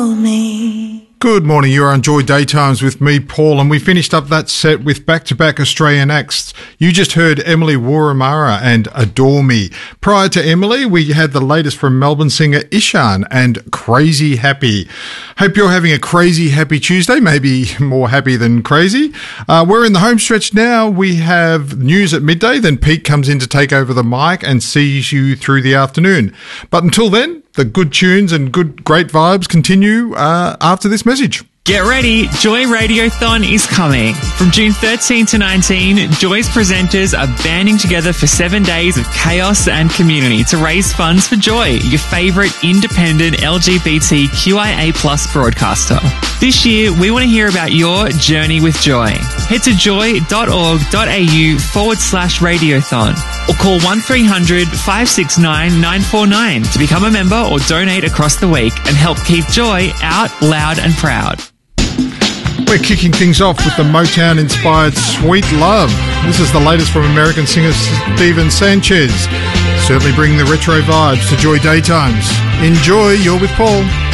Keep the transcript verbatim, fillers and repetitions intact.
me. Good morning, you are on Joy Daytimes with me, Paul, and we finished up that set with back-to-back Australian acts. You just heard Emily Wurramara and Adore Me. Prior to Emily, we had the latest from Melbourne singer Ishan and Crazy Happy. Hope you're having a crazy happy Tuesday, maybe more happy than crazy. Uh, we're in the home stretch now. We have news at midday, then Pete comes in to take over the mic and sees you through the afternoon. But until then, the good tunes and good, great vibes continue uh, after this message. Get ready, Joy Radiothon is coming. From June thirteenth to nineteenth, Joy's presenters are banding together for seven days of chaos and community to raise funds for Joy, your favourite independent L G B T Q I A plus broadcaster. This year, we want to hear about your journey with Joy. Head to joy.org.au forward slash radiothon or call one three hundred five six nine nine four nine to become a member or donate across the week and help keep Joy out loud and proud. We're kicking things off with the Motown-inspired Sweet Love. This is the latest from American singer Steven Sanchez. Certainly bring the retro vibes to Joy Daytimes. Enjoy, you're with Paul.